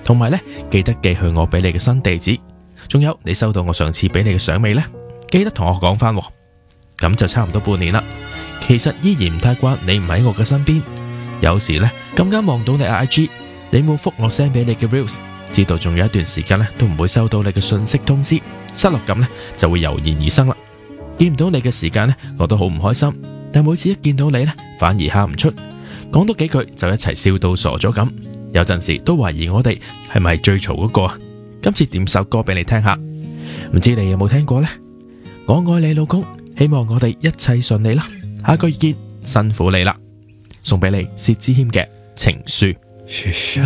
同埋呢，記得寄去我俾你嘅新地址。仲有，你收到我上次俾你嘅相未呢？記得同我講翻。咁就差唔多半年啦，其實依然唔太慣你唔喺我嘅身邊。有時呢，咁啱望到你 IG， 你冇覆我 send 俾你嘅 reels， 知道仲有一段時間呢都唔會收到你嘅信息通知，失落感呢就會油然而生啦。見唔到你嘅時間呢，我都好唔開心，但每次一見到你呢，反而喊唔出，講多幾句就一齊笑到傻咗咁。有陣時都懷疑我哋係咪最嘈嗰個啊？今次點首歌俾你聽下，唔知你有冇聽過呢？我愛你老公，希望我哋一切順利啦，下個月見，辛苦你啦，送俾你薛之謙嘅情書。